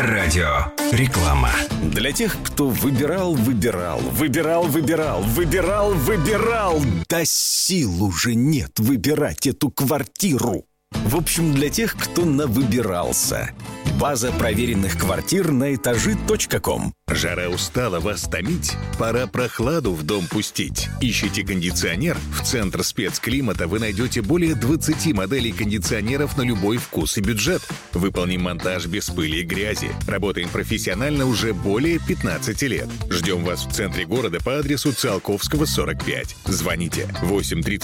Авторадио. Реклама. Для тех, кто выбирал, да сил уже нет выбирать эту квартиру. В общем, для тех, кто навыбирался. База проверенных квартир на этажи.ком. Жара устала вас томить? Пора прохладу в дом пустить. Ищите кондиционер? В Центр спецклимата вы найдете более 20 моделей кондиционеров на любой вкус и бюджет. Выполним монтаж без пыли и грязи. Работаем профессионально уже более 15 лет. Ждем вас в центре города по адресу Циолковского, 45. Звоните 830